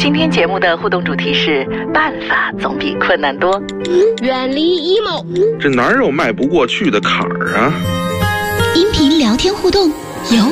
今天节目的互动主题是办法总比困难多。 远离 emo， 这哪有迈不过去的坎儿啊？ 音频聊天互动，有